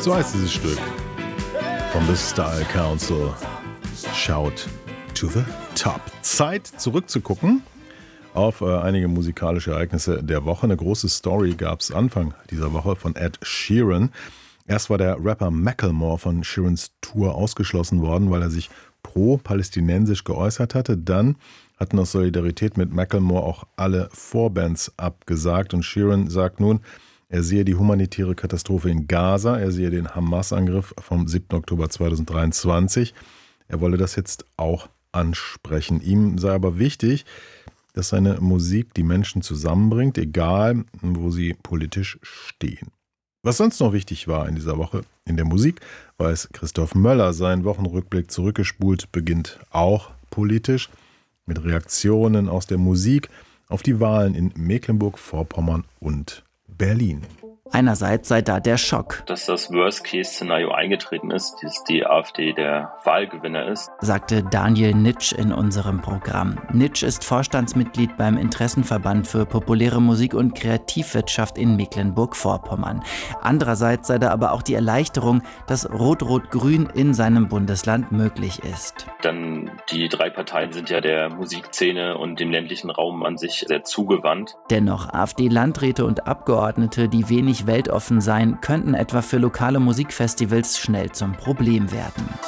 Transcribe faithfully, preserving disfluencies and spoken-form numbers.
So heißt dieses Stück von The Style Council. Shout to the top. Zeit zurückzugucken auf äh, einige musikalische Ereignisse der Woche. Eine große Story gab es Anfang dieser Woche von Ed Sheeran. Erst war der Rapper Macklemore von Sheerans Tour ausgeschlossen worden, weil er sich pro-palästinensisch geäußert hatte. Dann hatten aus Solidarität mit Macklemore auch alle Vorbands abgesagt. Und Sheeran sagt nun, er sehe die humanitäre Katastrophe in Gaza, er sehe den Hamas-Angriff vom siebten Oktober zweitausenddreiundzwanzig. Er wolle das jetzt auch ansprechen. Ihm sei aber wichtig, dass seine Musik die Menschen zusammenbringt, egal wo sie politisch stehen. Was sonst noch wichtig war in dieser Woche in der Musik, weiß Christoph Möller. Sein Wochenrückblick zurückgespult beginnt auch politisch mit Reaktionen aus der Musik auf die Wahlen in Mecklenburg-Vorpommern und Berlin. Einerseits sei da der Schock, dass das Worst-Case-Szenario eingetreten ist, dass die AfD der Wahlgewinner ist, sagte Daniel Nitsch in unserem Programm. Nitsch ist Vorstandsmitglied beim Interessenverband für populäre Musik und Kreativwirtschaft in Mecklenburg-Vorpommern. Andererseits sei da aber auch die Erleichterung, dass Rot-Rot-Grün in seinem Bundesland möglich ist. Denn die drei Parteien sind ja der Musikszene und dem ländlichen Raum an sich sehr zugewandt. Dennoch AfD-Landräte und Abgeordnete, die wenig weltoffen seien, könnten etwa für lokale Musikfestivals schnell zum Problem werden.